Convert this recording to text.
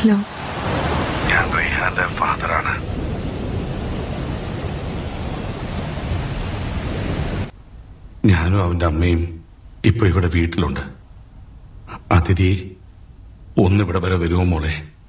Hello, ഞാൻ റെയ്ഹാന്റെ ഫാദറാണ്. ഞാനും അവന്റെ അമ്മയും ഇപ്പൊ ഇവിടെ വീട്ടിലുണ്ട്. അതിഥി ഒന്നിവിടെ വരെ വരുമോ മോളെ?